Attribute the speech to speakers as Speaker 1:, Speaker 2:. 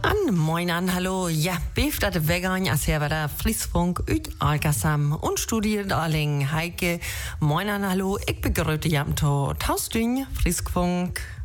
Speaker 1: Moin an, hallo. Ja, beef dat vegan, als her der Friesfunk uit Algasam und studiert alling Heike. Moin an, hallo. Ich begrüße jam to Taustün, Friesfunk.